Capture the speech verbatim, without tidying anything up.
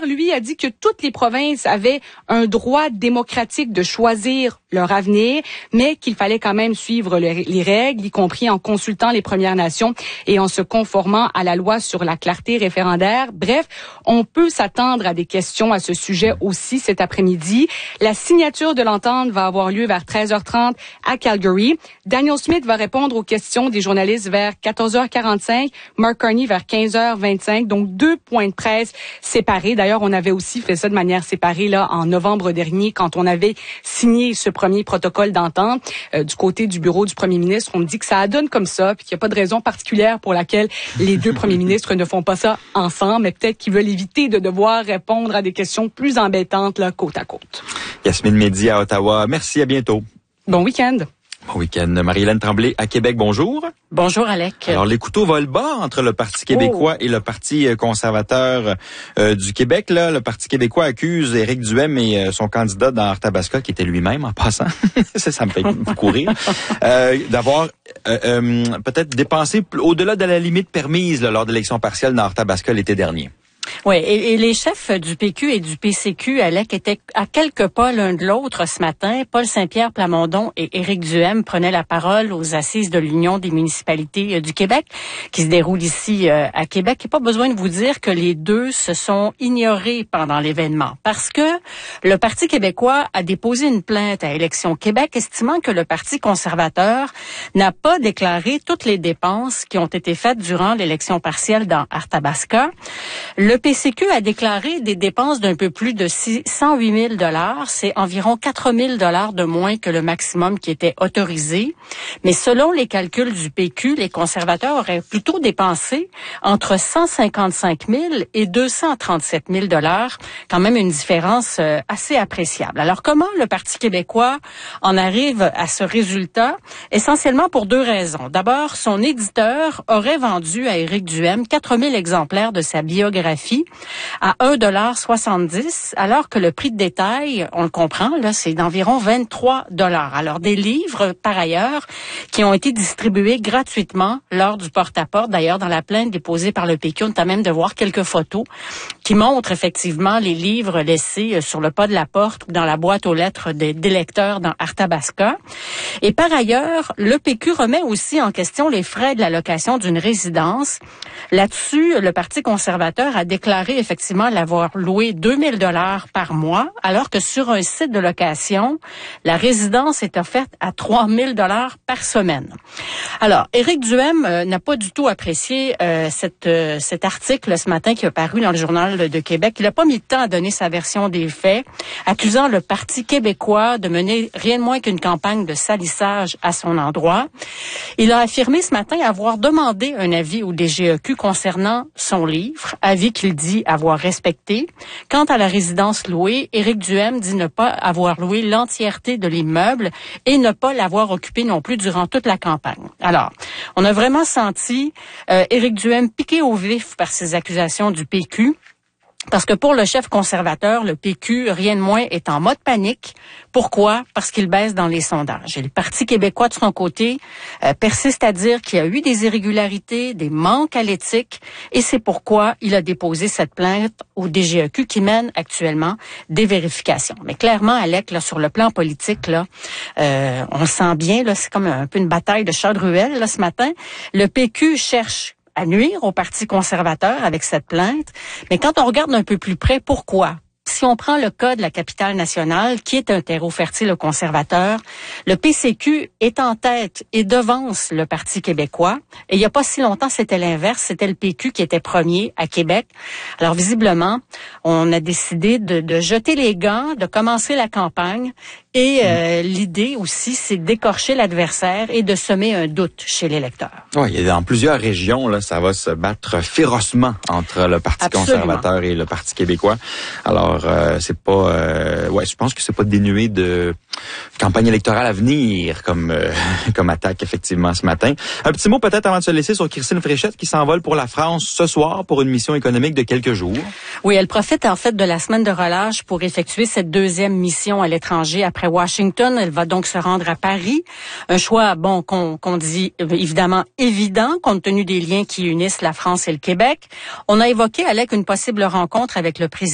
lui, a dit que toutes les provinces avaient un droit démocratique de choisir leur avenir, mais qu'il fallait quand même suivre les, les règles, y compris en consultant les Premières Nations et en se conformant à la loi sur la clarté référendaire. Bref, on peut s'attendre à des questions à ce sujet aussi cet après-midi. La signature de l'entente va avoir lieu vers treize heures trente à Calgary. Daniel Smith va répondre aux questions des journalistes vers quatorze heures quarante-cinq, Mark Carney vers quinze heures vingt-cinq. Donc, deux points de presse séparés. D'ailleurs, on avait aussi fait ça de manière séparée là en novembre dernier quand on avait signé ce premier protocole d'entente euh, du côté du bureau du premier ministre. On me dit que ça adonne comme ça, puis qu'il n'y a pas de raison particulière pour laquelle les deux premiers ministres ne font pas ça ensemble, mais peut-être qu'ils veulent éviter de devoir répondre à des questions plus embêtantes là, côte à côte. Yasmine Mehdi à Ottawa. Merci, à bientôt. Bon week-end. Bon week-end. Marie-Hélène Tremblay à Québec, bonjour. Bonjour, Alec. Alors, les couteaux volent bas entre le Parti québécois oh. et le Parti conservateur euh, du Québec. Là, le Parti québécois accuse Éric Duhaime et euh, son candidat dans Arthabasca, qui était lui-même en passant, ça, ça me fait beaucoup rire, euh, d'avoir euh, euh, peut-être dépensé au-delà de la limite permise là, lors de l'élection partielle dans Arthabasca l'été dernier. Oui, et, et les chefs du P Q et du P C Q, Alec, étaient à quelques pas l'un de l'autre ce matin. Paul Saint-Pierre Plamondon et Éric Duhaime prenaient la parole aux assises de l'Union des municipalités du Québec, qui se déroulent ici euh, à Québec. Il n'y a pas besoin de vous dire que les deux se sont ignorés pendant l'événement, parce que le Parti québécois a déposé une plainte à Élections Québec, estimant que le Parti conservateur n'a pas déclaré toutes les dépenses qui ont été faites durant l'élection partielle dans Arthabasca. Le P C Q a déclaré des dépenses d'un peu plus de cent huit mille dollars. C'est environ quatre mille dollars de moins que le maximum qui était autorisé. Mais selon les calculs du P Q, les conservateurs auraient plutôt dépensé entre cent cinquante-cinq mille et deux cent trente-sept mille dollars. Quand même une différence euh, assez appréciable. Alors, comment le Parti québécois en arrive à ce résultat? Essentiellement pour deux raisons. D'abord, son éditeur aurait vendu à Éric Duhaime quatre mille exemplaires de sa biographie à un dollar soixante-dix, alors que le prix de détail, on le comprend, là, c'est d'environ vingt-trois dollars. Alors, des livres, par ailleurs, qui ont été distribués gratuitement lors du porte-à-porte. D'ailleurs, dans la plainte déposée par le P Q, on a même de voir quelques photos qui montrent effectivement les livres laissés sur le pas de la porte ou dans la boîte aux lettres des, des lecteurs dans Arthabasca. Et par ailleurs, le P Q remet aussi en question les frais de la location d'une résidence. Là-dessus, le Parti conservateur a déclaré effectivement l'avoir loué deux mille dollars par mois, alors que sur un site de location, la résidence est offerte à trois mille dollars par semaine. Alors, Éric Duhaime euh, n'a pas du tout apprécié euh, cette, euh, cet article ce matin qui a paru dans le Journal de Québec. Il n'a pas mis de temps à donner sa version des faits, accusant le Parti québécois de mener rien de moins qu'une campagne de salissage à son endroit. Il a affirmé ce matin avoir demandé un avis au D G E Q concernant son livre, avis qu'il dit avoir respecté. Quant à la résidence louée, Éric Duhaime dit ne pas avoir loué l'entièreté de l'immeuble et ne pas l'avoir occupé non plus durant toute la campagne. Alors, on a vraiment senti euh, Éric Duhaime piqué au vif par ces accusations du P Q. Parce que pour le chef conservateur, le P Q, rien de moins, est en mode panique. Pourquoi? Parce qu'il baisse dans les sondages. Et le Parti québécois, de son côté, euh, persiste à dire qu'il y a eu des irrégularités, des manques à l'éthique, et c'est pourquoi il a déposé cette plainte au D G E Q qui mène actuellement des vérifications. Mais clairement, Alec, là, sur le plan politique, là, euh, on le sent bien, là, c'est comme un peu une bataille de chats de ruelle, là, ce matin. Le P Q cherche à nuire au Parti conservateur avec cette plainte. Mais quand on regarde un peu plus près, pourquoi? Si on prend le cas de la capitale nationale, qui est un terreau fertile aux conservateurs, le P C Q est en tête et devance le Parti québécois. Et il n'y a pas si longtemps, c'était l'inverse. C'était le P Q qui était premier à Québec. Alors, visiblement, on a décidé de, de jeter les gants, de commencer la campagne. Et euh, l'idée aussi, c'est d'écorcher l'adversaire et de semer un doute chez l'électeur. Oui, dans plusieurs régions, là, ça va se battre férocement entre le Parti Absolument. conservateur et le Parti québécois. Alors, euh, c'est pas... Euh, ouais, je pense que c'est pas dénué de campagne électorale à venir comme euh, comme attaque, effectivement, ce matin. Un petit mot peut-être avant de se laisser sur Christine Fréchette qui s'envole pour la France ce soir pour une mission économique de quelques jours. Oui, elle profite en fait de la semaine de relâche pour effectuer cette deuxième mission à l'étranger après Washington. Elle va donc se rendre à Paris. Un choix, bon, qu'on qu'on dit évidemment évident compte tenu des liens qui unissent la France et le Québec. On a évoqué, Alec, une possible rencontre avec le président